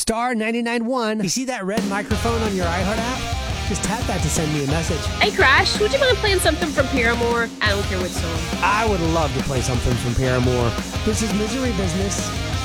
star 99.1. You see that red microphone on your iHeart app? Just tap that to send me a message. Hey, Crash, would you mind playing something from Paramore? I don't care what song. I would love to play something from Paramore. This is Misery Business.